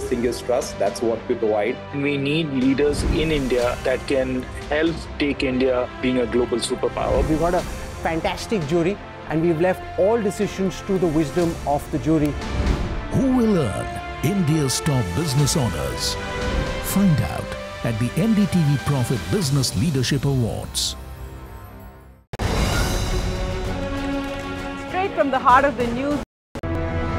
biggest thing is trust. That's what we provide. We need leaders in India that can help take India being a global superpower. We've got a fantastic jury, and we've left all decisions to the wisdom of the jury. Who will earn India's top business honors? Find out at the NDTV Profit Business Leadership Awards. Straight from the heart of the news